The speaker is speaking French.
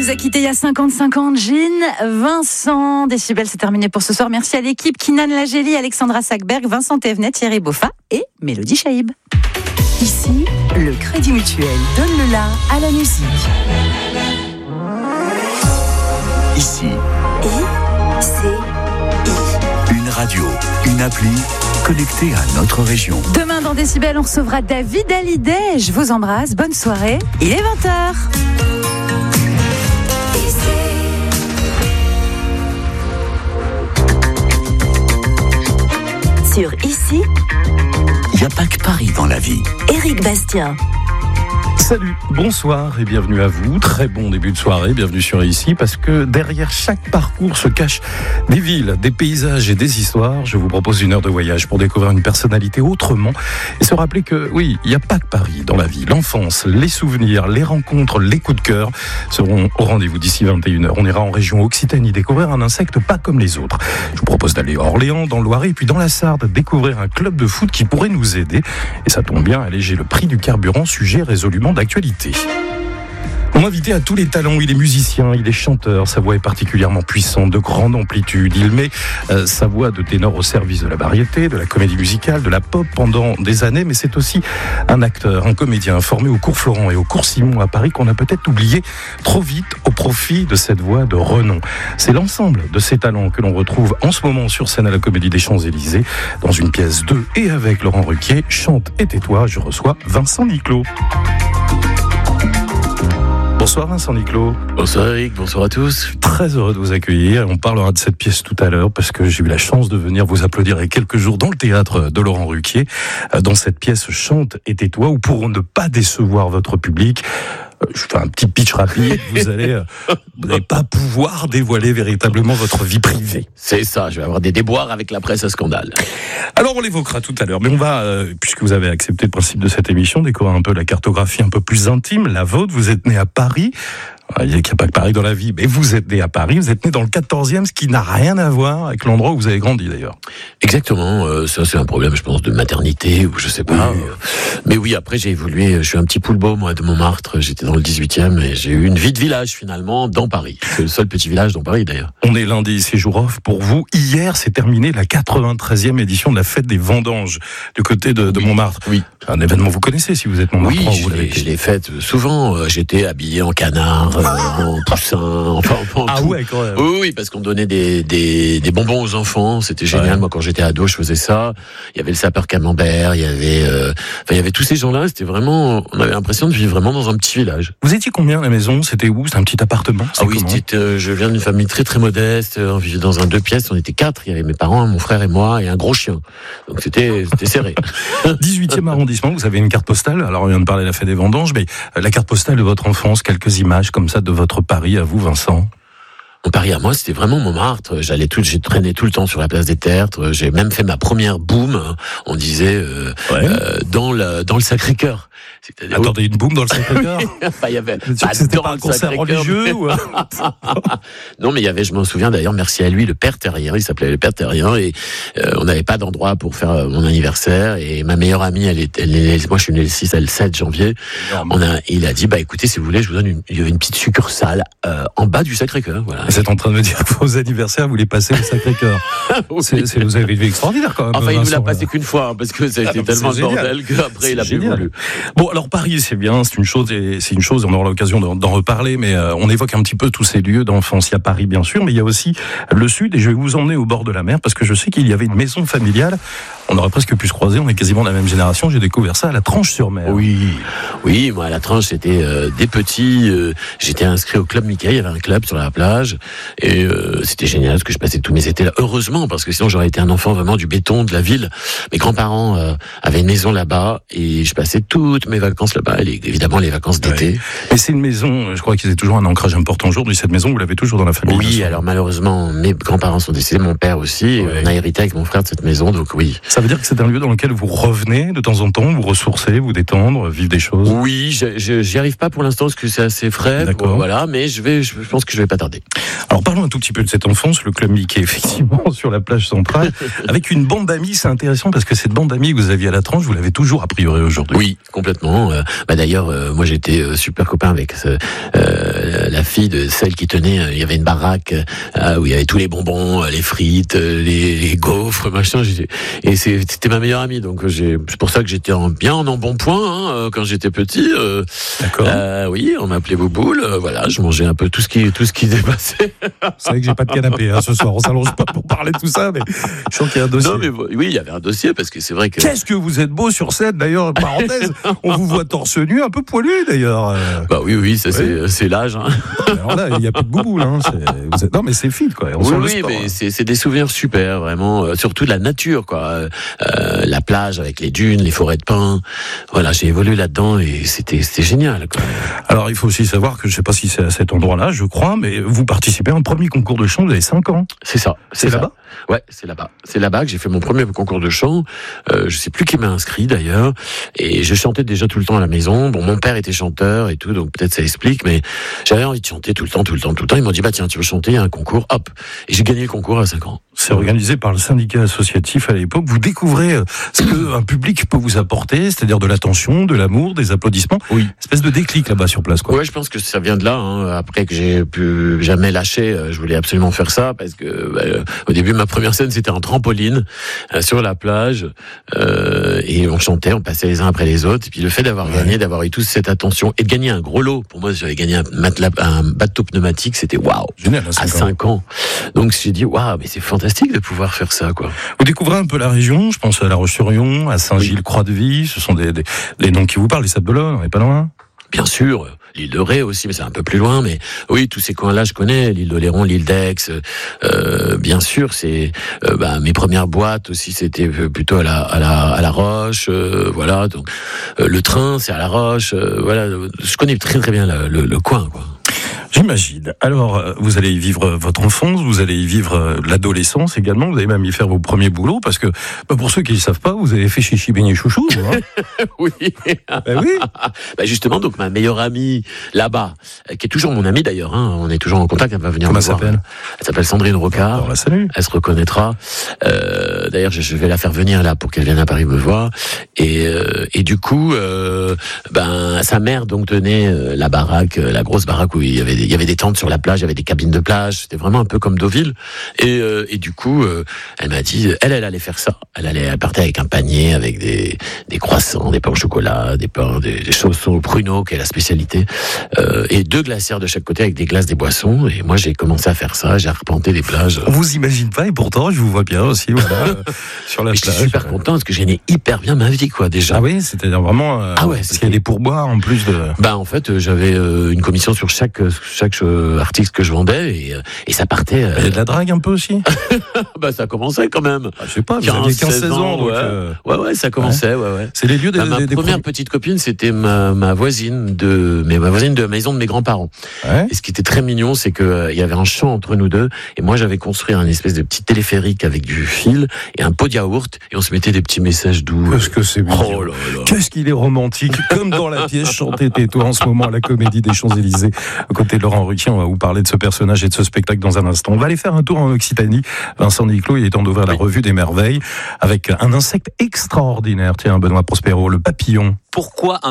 nous a quittés il y a 55 ans, Jean, Vincent. Décibel, c'est terminé pour ce soir. Merci à l'équipe, Kinan Lageli, Alexandra Sackberg, Vincent Thévenet, Thierry Boffa et Mélodie Chaïb. Ici, le Crédit Mutuel donne le la à la musique. Ici, I-C-I. une radio, une appli connectée à notre région. Demain dans Décibel, on recevra David Hallyday. Je vous embrasse, bonne soirée. Il est 20h. Sur Ici, Il n'y a pas que Paris dans la vie. Éric Bastien. Salut, bonsoir et bienvenue à vous. Très bon début de soirée, bienvenue sur Ici, parce que derrière chaque parcours se cachent des villes, des paysages et des histoires. Je vous propose une heure de voyage pour découvrir une personnalité autrement et se rappeler que oui, il n'y a pas que Paris dans la vie. L'enfance, les souvenirs, les rencontres, les coups de cœur seront au rendez-vous d'ici 21h. On ira en région Occitanie découvrir un insecte pas comme les autres. Je vous propose d'aller à Orléans, dans le Loiret, et puis dans la Sarthe, découvrir un club de foot qui pourrait nous aider. Et ça tombe bien, alléger le prix du carburant, sujet résolument d'actualité. Mon invité a tous les talents, il est musicien, il est chanteur, sa voix est particulièrement puissante, de grande amplitude. Il met sa voix de ténor au service de la variété, de la comédie musicale, de la pop pendant des années, mais c'est aussi un acteur, un comédien formé au cours Florent et au cours Simon à Paris qu'on a peut-être oublié trop vite au profit de cette voix de renom. C'est l'ensemble de ces talents que l'on retrouve en ce moment sur scène à la Comédie des Champs-Élysées, dans une pièce de et avec Laurent Ruquier, Chante et tais-toi, je reçois Vincent Niclot. Bonsoir Vincent Niclot. Bonsoir Eric, bonsoir à tous. Très heureux de vous accueillir. On parlera de cette pièce tout à l'heure parce que j'ai eu la chance de venir vous applaudir il y a quelques jours dans le théâtre de Laurent Ruquier, dans cette pièce Chante et tais-toi, où pour ne pas décevoir votre public, je fais un petit pitch rapide, vous n'allez pas pouvoir dévoiler véritablement votre vie privée. C'est ça, je vais avoir des déboires avec la presse à scandale. Alors on l'évoquera tout à l'heure, mais on va, puisque vous avez accepté le principe de cette émission, découvrir un peu la cartographie un peu plus intime, la vôtre. Vous êtes né à Paris. Il n'y a pas que Paris dans la vie, mais vous êtes né à Paris, vous êtes né dans le 14e, ce qui n'a rien à voir avec l'endroit où vous avez grandi d'ailleurs. Exactement, ça c'est un problème je pense de maternité ou je sais pas. Oui. Mais oui, après j'ai évolué, je suis un petit poulbeau moi de Montmartre, j'étais dans le 18e et j'ai eu une vie de village finalement dans Paris. C'est le seul petit village dans Paris d'ailleurs. On est lundi, c'est jour off pour vous. Hier s'est terminée la 93e édition de la fête des vendanges du côté de Montmartre. Oui. Un événement vous connaissez si vous êtes Montmartre. Oui, je l'ai faite souvent, j'étais habillé en canard. En poussin, enfin ah ouais quand même. Oui, parce qu'on donnait des bonbons aux enfants, c'était génial. Ouais. Moi quand j'étais ado, je faisais ça. Il y avait le sapeur camembert, il y avait tous ces gens-là. C'était vraiment, on avait l'impression de vivre vraiment dans un petit village. Vous étiez combien à la maison? C'était où? C'était un petit appartement? Ah oui, je viens d'une famille très très modeste. On vivait dans un 2 pièces. On était 4. Il y avait mes parents, mon frère et moi, et un gros chien. Donc c'était serré. 18e arrondissement. Vous avez une carte postale. Alors on vient de parler de la fête des vendanges, mais la carte postale de votre enfance, quelques images comme ça de votre Paris à vous, Vincent. Mon Paris à moi, c'était vraiment Montmartre. J'ai traîné tout le temps sur la place des Tertres. J'ai même fait ma première boum, on disait, dans le Sacré-Cœur. Attendez, une boum dans le Sacré-Cœur? Il y avait. C'était pas un concert religieux ou... Non, mais il y avait, je m'en souviens d'ailleurs, merci à lui, le Père Terrien. Il s'appelait le Père Terrien et on n'avait pas d'endroit pour faire mon anniversaire. Et ma meilleure amie, moi je suis né le 6, elle le 7 janvier. Il a dit, écoutez, si vous voulez, je vous donne une petite succursale en bas du Sacré-Cœur. Voilà. Vous êtes en train de me dire que vos anniversaires, vous les passez au Sacré-Cœur. Oui. Vous avez une vie extraordinaire quand même. Enfin, il ne l'a passé qu'une fois, parce que ça a été tellement le bordel qu'après il a plus voulu. Bon, alors Paris, c'est bien, c'est une chose, on aura l'occasion d'en reparler, mais on évoque un petit peu tous ces lieux d'enfance. Il y a Paris, bien sûr, mais il y a aussi le Sud, et je vais vous emmener au bord de la mer, parce que je sais qu'il y avait une maison familiale. On aurait presque pu se croiser, on est quasiment de la même génération. J'ai découvert ça à la Tranche-sur-Mer. Oui, moi à la Tranche, c'était des petits. J'étais inscrit au club Mickey. Il y avait un club sur la plage, et c'était génial parce que je passais tous mes étés là. Heureusement, parce que sinon j'aurais été un enfant vraiment du béton de la ville. Mes grands-parents avaient une maison là-bas, et je passais toutes mes vacances là-bas. Et évidemment les vacances d'été. Ouais. Et c'est une maison. Je crois qu'ils avaient toujours un ancrage important aujourd'hui. Cette maison, vous l'avez toujours dans la famille. Oui, alors malheureusement, mes grands-parents sont décédés, mon père aussi. Ouais. On a hérité avec mon frère de cette maison, donc oui. Ça veut dire que c'est un lieu dans lequel vous revenez de temps en temps, vous ressourcez, vous détendre, vivre des choses. Oui, j'y arrive pas pour l'instant parce que c'est assez frais. Voilà, mais je pense que je vais pas tarder. Alors parlons un tout petit peu de cette enfance, le club Mickey, effectivement, sur la plage centrale, avec une bande d'amis. C'est intéressant parce que cette bande d'amis que vous aviez à la Tranche, vous l'avez toujours a priori aujourd'hui. Oui, complètement. D'ailleurs, moi j'étais super copain avec la fille fille de celle qui tenait, il y avait une baraque où il y avait tous les bonbons, les frites, les gaufres, machin. Et c'était ma meilleure amie, donc c'est pour ça que j'étais bien en embonpoint quand j'étais petit. D'accord. Oui, on m'appelait Bouboule. Voilà, je mangeais un peu tout ce qui dépassait. C'est vrai que j'ai pas de canapé ce soir. On s'allonge pas pour parler de tout ça, mais je sens qu'il y a un dossier. Non, mais oui, il y avait un dossier parce que c'est vrai que. Qu'est-ce que vous êtes beau sur scène d'ailleurs, parenthèse. On vous voit torse nu, un peu poilu d'ailleurs. Bah oui, ça c'est l'âge. Hein. Alors là, il n'y a plus de Bouboule. Non, mais c'est fit quoi. On sent le sport, mais c'est des souvenirs super, vraiment. Surtout de la nature, quoi. La plage avec les dunes, les forêts de pins. Voilà, j'ai évolué là-dedans et c'était génial, quoi. Alors, il faut aussi savoir que je ne sais pas si c'est à cet endroit-là, je crois, mais vous participez à un premier concours de chant, vous avez 5 ans. C'est ça. C'est là-bas ? Ouais, c'est là-bas. C'est là-bas que j'ai fait mon premier concours de chant. Je sais plus qui m'a inscrit d'ailleurs. Et je chantais déjà tout le temps à la maison. Bon, mon père était chanteur et tout, donc peut-être ça explique, mais j'avais envie de chanter tout le temps. Ils m'ont dit, bah tiens, tu veux chanter, il y a un concours, hop. Et j'ai gagné le concours à 5 ans. C'est organisé par le syndicat associatif à l'époque. Vous découvrez ce qu'un public peut vous apporter, c'est-à-dire de l'attention, de l'amour, des applaudissements. Oui. Espèce de déclic là-bas sur place, quoi. Ouais, je pense que ça vient de là. Après que j'ai pu jamais lâcher, je voulais absolument faire ça parce que au début, ma première scène, c'était en trampoline sur la plage et on chantait, on passait les uns après les autres. Et puis le fait d'avoir gagné, d'avoir eu toute cette attention et de gagner un gros lot. Pour moi, j'avais gagné un bateau pneumatique, c'était waouh. Génial, à 5 ans. Donc j'ai dit waouh, mais c'est fantastique de pouvoir faire ça, quoi. Vous découvrez un peu la région, je pense à La Roche-sur-Yon, à Saint-Gilles, Croix-de-Vie, ce sont des noms qui vous parlent, les Sables d'Olonne, on n'est pas loin. Bien sûr, l'île de Ré aussi, mais c'est un peu plus loin. Mais oui, tous ces coins-là, je connais. L'île d'Oléron, l'île d'Aix. Bien sûr, c'est mes premières boîtes aussi. C'était plutôt à la Roche. Voilà. Donc le train, c'est à la Roche. Voilà. Je connais très très bien le coin, quoi. J'imagine. Alors, vous allez y vivre votre enfance, vous allez y vivre l'adolescence également, vous allez même y faire vos premiers boulots, parce que, pour ceux qui ne le savent pas, vous avez fait Chichi Beignet Chouchou, hein. Oui. Oui. Justement, donc ma meilleure amie là-bas, qui est toujours mon amie d'ailleurs, on est toujours en contact, elle va venir me voir. Comment elle s'appelle ? Elle s'appelle Sandrine Rocard. On la salue. Elle se reconnaîtra. D'ailleurs, je vais la faire venir là pour qu'elle vienne à Paris me voir. Et du coup, sa mère donc tenait la baraque, la grosse baraque où il y avait des tentes sur la plage, il y avait des cabines de plage. C'était vraiment un peu comme Deauville. Et du coup, elle m'a dit, elle allait faire ça. Elle partait avec un panier avec des croissants, des pains au chocolat, des pains, des chaussons au pruneau, qui est la spécialité, et 2 glacières de chaque côté avec des glaces, des boissons. Et moi, j'ai commencé à faire ça. J'ai arpenté des plages. On vous imagine pas, et pourtant, je vous vois bien aussi, voilà, sur la plage. Je suis super content parce que j'ai gagné hyper bien ma vie, quoi, déjà. Ah oui, c'est-à-dire vraiment. Parce qu'il y a des pourboires en plus de. En fait, j'avais une commission sur chaque article que je vendais et ça partait. Il y a de la drague un peu aussi. Ça commençait quand même. Je sais pas, vous aviez 15-16 ans. Donc ouais, ça commençait. Ouais. C'est les lieux des ma première petite copine, c'était ma voisine de la maison de mes grands-parents. Ouais. Et ce qui était très mignon, c'est que il y avait un champ entre nous deux et moi j'avais construit un espèce de petit téléphérique avec du fil et un pot de yaourt et on se mettait des petits messages doux. Qu'est-ce que c'est mignon. Oh là là. Qu'est-ce qu'il est romantique, comme dans la pièce Chanter tais-toi en ce moment à la Comédie des Champs-Élysées. À côté de Laurent Ruquier, on va vous parler de ce personnage et de ce spectacle dans un instant. On va aller faire un tour en Occitanie. Vincent Niclot, il est temps d'ouvrir la revue des merveilles avec un insecte extraordinaire. Tiens, Benoît Prospero, le papillon. Pourquoi